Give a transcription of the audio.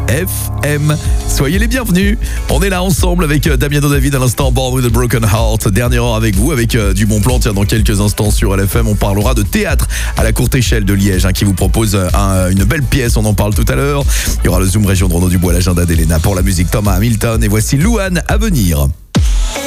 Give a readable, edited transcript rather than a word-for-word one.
FM. Soyez les bienvenus. On est là ensemble avec Damiano David à l'instant, Born with a Broken Heart. Dernière heure avec vous, avec du bon plan. Tiens, dans quelques instants sur LFM, on parlera de théâtre à la Courte Échelle de Liège, qui vous propose une belle pièce. On en parle tout à l'heure. Il y aura le Zoom Région de Renaud Dubois, l'agenda d'Elena. Pour la musique, Thomas Hamilton. Et voici Louane à venir.